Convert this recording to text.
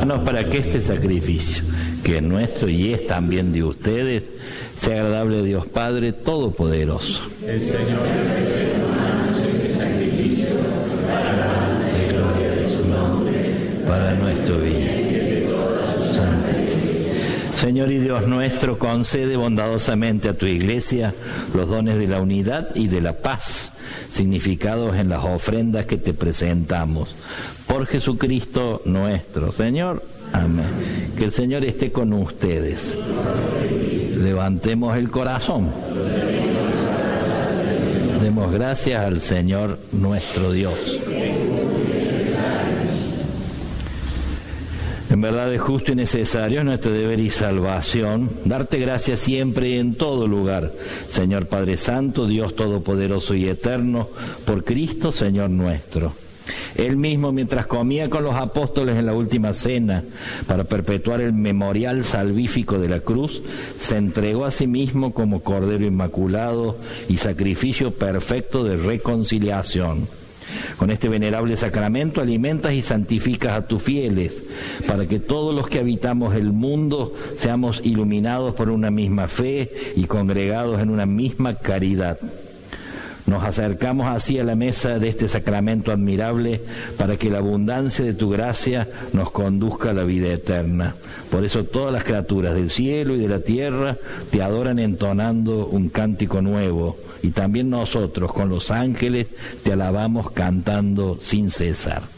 Ayúdanos para que este sacrificio, que es nuestro y es también de ustedes, sea agradable a Dios Padre Todopoderoso. El Señor recibe en manos este sacrificio para la gloria de su nombre, para nuestro bien. Señor y Dios nuestro, concede bondadosamente a tu Iglesia los dones de la unidad y de la paz, significados en las ofrendas que te presentamos. Por Jesucristo nuestro Señor. Amén. Que el Señor esté con ustedes. Levantemos el corazón. Demos gracias al Señor nuestro Dios. En verdad es justo y necesario, es nuestro deber y salvación, darte gracias siempre y en todo lugar, Señor Padre Santo, Dios Todopoderoso y Eterno, por Cristo, Señor nuestro. Él mismo, mientras comía con los apóstoles en la última cena, para perpetuar el memorial salvífico de la cruz, se entregó a sí mismo como Cordero Inmaculado y sacrificio perfecto de reconciliación. Con este venerable sacramento alimentas y santificas a tus fieles, para que todos los que habitamos el mundo seamos iluminados por una misma fe y congregados en una misma caridad. Nos acercamos así a la mesa de este sacramento admirable para que la abundancia de tu gracia nos conduzca a la vida eterna. Por eso todas las criaturas del cielo y de la tierra te adoran entonando un cántico nuevo, y también nosotros con los ángeles te alabamos cantando sin cesar.